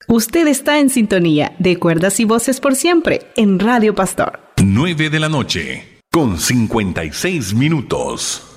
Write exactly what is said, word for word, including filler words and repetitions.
Usted está en sintonía de Cuerdas y Voces por Siempre en Radio Pastor. nueve de la noche, con cincuenta y seis minutos.